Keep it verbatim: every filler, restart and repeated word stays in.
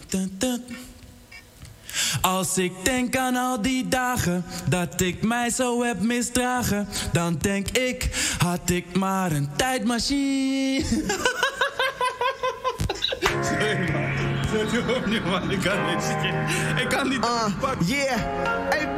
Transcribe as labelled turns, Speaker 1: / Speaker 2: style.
Speaker 1: Dun, dun. Als ik denk aan al die dagen dat ik mij zo heb misdragen, dan denk ik, had ik maar een tijdmachine. Sorry man, sorry man, ik kan niet. Ik kan niet.
Speaker 2: Uh, yeah. Hey,